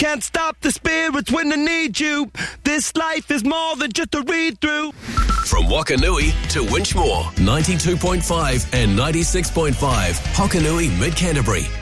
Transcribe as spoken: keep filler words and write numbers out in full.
Can't stop the spirits when they need you. This life is more than just a read-through. From Wakanui to Winchmore, ninety-two point five and ninety-six point five. Hokanui, Mid-Canterbury.